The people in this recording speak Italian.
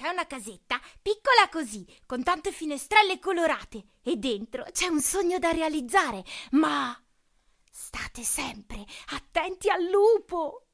c'è una casetta piccola così, con tante finestrelle colorate e dentro c'è un sogno da realizzare, ma state sempre attenti al lupo!